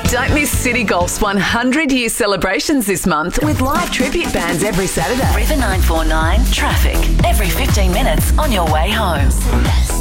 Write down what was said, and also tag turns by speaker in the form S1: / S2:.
S1: Don't miss City Golf's 100-year celebrations this month with live tribute bands every Saturday.
S2: River 949 traffic every 15 minutes on your way home.